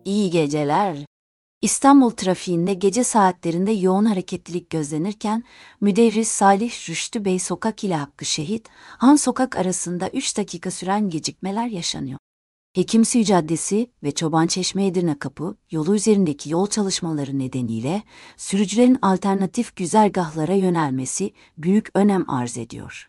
İyi geceler. İstanbul trafiğinde gece saatlerinde yoğun hareketlilik gözlenirken, müderris Salih Rüştü Bey Sokak ile Hakkı Şehit, Han Sokak arasında 3 dakika süren gecikmeler yaşanıyor. Hekimsuyu Caddesi ve Çobançeşme Edirne Kapı yolu üzerindeki yol çalışmaları nedeniyle sürücülerin alternatif güzergahlara yönelmesi büyük önem arz ediyor.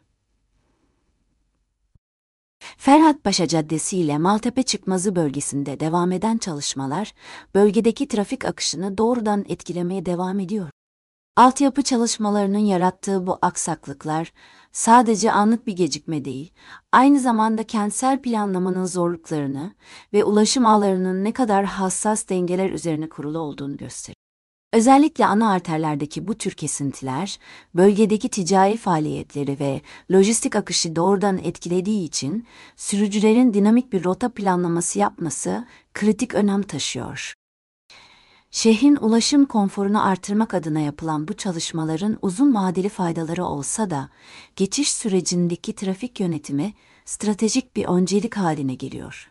Ferhatpaşa Caddesi ile Maltepe Çıkmazı bölgesinde devam eden çalışmalar, bölgedeki trafik akışını doğrudan etkilemeye devam ediyor. Altyapı çalışmalarının yarattığı bu aksaklıklar, sadece anlık bir gecikme değil, aynı zamanda kentsel planlamanın zorluklarını ve ulaşım ağlarının ne kadar hassas dengeler üzerine kurulu olduğunu gösteriyor. Özellikle ana arterlerdeki bu tür kesintiler, bölgedeki ticari faaliyetleri ve lojistik akışı doğrudan etkilediği için sürücülerin dinamik bir rota planlaması yapması kritik önem taşıyor. Şehrin ulaşım konforunu artırmak adına yapılan bu çalışmaların uzun vadeli faydaları olsa da, geçiş sürecindeki trafik yönetimi stratejik bir öncelik haline geliyor.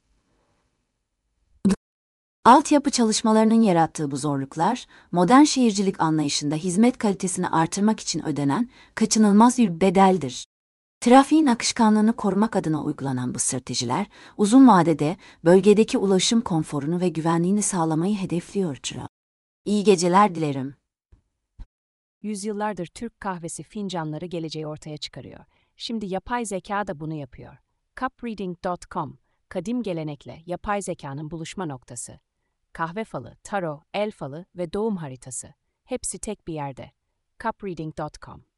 Altyapı çalışmalarının yarattığı bu zorluklar, modern şehircilik anlayışında hizmet kalitesini artırmak için ödenen kaçınılmaz bir bedeldir. Trafiğin akışkanlığını korumak adına uygulanan bu stratejiler, uzun vadede bölgedeki ulaşım konforunu ve güvenliğini sağlamayı hedefliyor. İyi geceler dilerim. Yüzyıllardır Türk kahvesi fincanları geleceği ortaya çıkarıyor. Şimdi yapay zeka da bunu yapıyor. Cupreading.com, kadim gelenekle yapay zekanın buluşma noktası. Kahve falı, tarot, el falı ve doğum haritası. Hepsi tek bir yerde. Cupreading.com